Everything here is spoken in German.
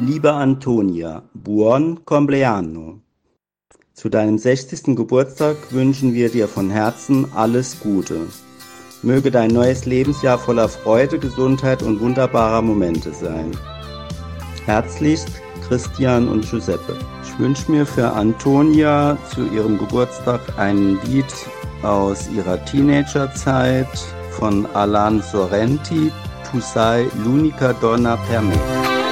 Liebe Antonia, buon compleanno. Zu deinem 60. Geburtstag wünschen wir dir von Herzen alles Gute. Möge dein neues Lebensjahr voller Freude, Gesundheit und wunderbarer Momente sein. Herzlichst, Christian und Giuseppe. Ich wünsche mir für Antonia zu ihrem Geburtstag ein Lied aus ihrer Teenagerzeit von Alan Sorrenti, Tu sei l'unica donna per me.